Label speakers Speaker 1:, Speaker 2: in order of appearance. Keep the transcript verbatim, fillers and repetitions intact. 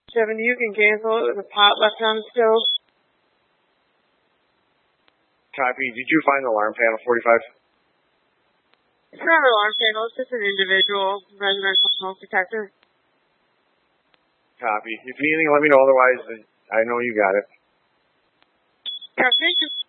Speaker 1: seventy, you can cancel it with a pot left on the stove.
Speaker 2: Copy. Did you find the alarm panel, forty-five?
Speaker 1: It's not an alarm panel. It's just an individual residential smoke detector.
Speaker 2: Copy. If you need anything, let me know. Otherwise, I know you got it.
Speaker 1: Yeah, thank you.